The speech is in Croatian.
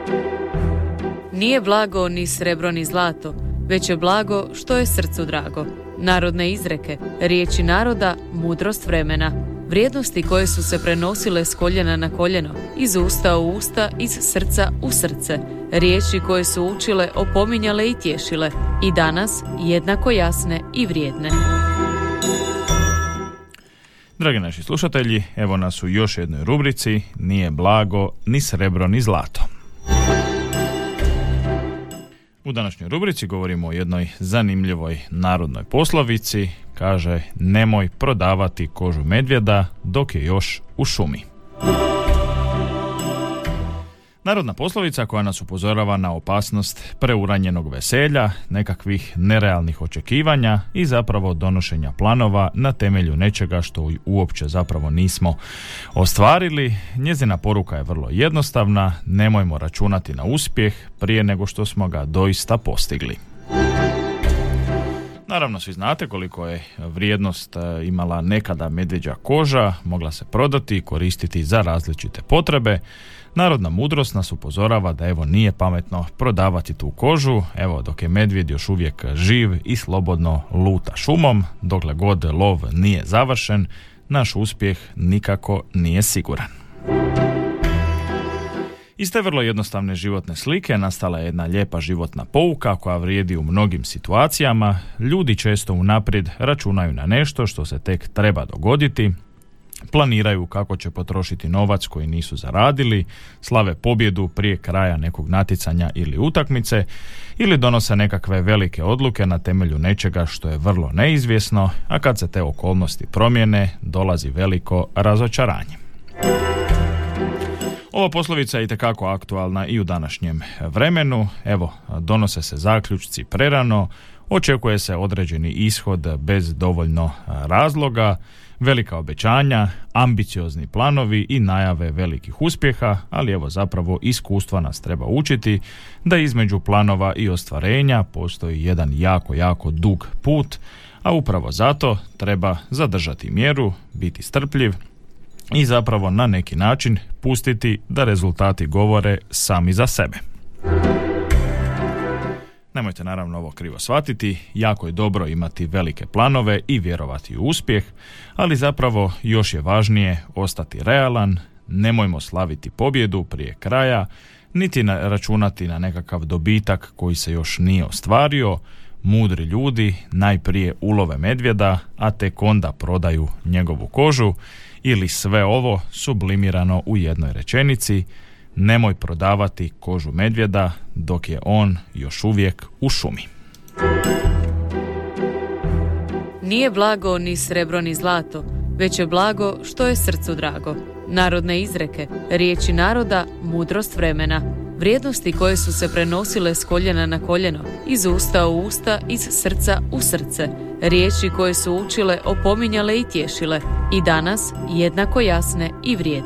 Nije blago ni srebro ni zlato, već je blago što je srcu drago. Narodne izreke, riječi naroda, mudrost vremena. Vrijednosti koje su se prenosile s koljena na koljeno, iz usta u usta, iz srca u srce. Riječi koje su učile, opominjale i tješile. I danas jednako jasne i vrijedne. Dragi naši slušatelji, evo nas u još jednoj rubrici Nije blago ni srebro ni zlato. U današnjoj rubrici govorimo o jednoj zanimljivoj narodnoj poslovici. Kaže, nemoj prodavati kožu medvjeda dok je još u šumi. Narodna poslovica koja nas upozorava na opasnost preuranjenog veselja, nekakvih nerealnih očekivanja i zapravo donošenja planova na temelju nečega što uopće zapravo nismo ostvarili. Njezina poruka je vrlo jednostavna, nemojmo računati na uspjeh prije nego što smo ga doista postigli. Naravno, svi znate koliko je vrijednost imala nekada medvjeđa koža, mogla se prodati i koristiti za različite potrebe. Narodna mudrost nas upozorava da evo nije pametno prodavati tu kožu, evo dok je medvjed još uvijek živ i slobodno luta šumom, dokle god lov nije završen, naš uspjeh nikako nije siguran. Iz te vrlo jednostavne životne slike nastala je jedna lijepa životna pouka koja vrijedi u mnogim situacijama. Ljudi često unaprijed računaju na nešto što se tek treba dogoditi, planiraju kako će potrošiti novac koji nisu zaradili, slave pobjedu prije kraja nekog natjecanja ili utakmice ili donose nekakve velike odluke na temelju nečega što je vrlo neizvjesno, a kad se te okolnosti promijene, dolazi veliko razočaranje. Ova poslovica je itekako aktualna i u današnjem vremenu. Evo, donose se zaključci prerano, očekuje se određeni ishod bez dovoljno razloga, velika obećanja, ambiciozni planovi i najave velikih uspjeha, ali evo zapravo iskustva nas treba učiti da između planova i ostvarenja postoji jedan jako dug put, a upravo zato treba zadržati mjeru, biti strpljiv i zapravo na neki način pustiti da rezultati govore sami za sebe. Nemojte naravno ovo krivo shvatiti, jako je dobro imati velike planove i vjerovati u uspjeh, ali zapravo još je važnije ostati realan, nemojmo slaviti pobjedu prije kraja, niti računati na nekakav dobitak koji se još nije ostvario. Mudri ljudi najprije ulove medvjeda, a tek onda prodaju njegovu kožu, ili sve ovo sublimirano u jednoj rečenici: nemoj prodavati kožu medvjeda dok je on još uvijek u šumi. Nije blago ni srebro ni zlato, već je blago što je srcu drago. Narodne izreke, riječi naroda, mudrost vremena. Vrijednosti koje su se prenosile s koljena na koljeno, iz usta u usta, iz srca u srce. Riječi koje su učile, opominjale i tješile. I danas jednako jasne i vrijedne.